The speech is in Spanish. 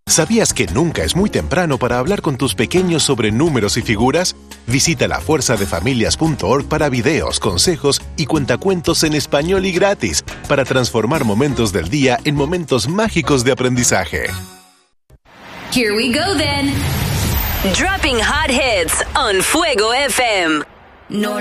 ¿Sabías que nunca es muy temprano para hablar con tus pequeños sobre números y figuras? Visita lafuerzadefamilias.org para videos, consejos y cuentacuentos en español y gratis para transformar momentos del día en momentos mágicos de aprendizaje. Here we go then. Dropping hot hits on Fuego FM. No